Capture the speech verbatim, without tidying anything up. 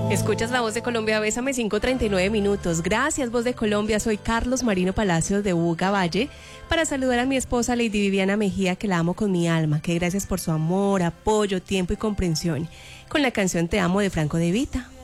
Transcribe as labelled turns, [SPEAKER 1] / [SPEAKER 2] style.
[SPEAKER 1] Escuchas La Voz de Colombia, Bésame, cinco treinta y nueve minutos. Gracias, Voz de Colombia. Soy Carlos Marino Palacios de Buga Valle para saludar a mi esposa Lady Viviana Mejía, que la amo con mi alma. Que gracias por su amor, apoyo, tiempo y comprensión. Con la canción Te Amo de Franco De Vita.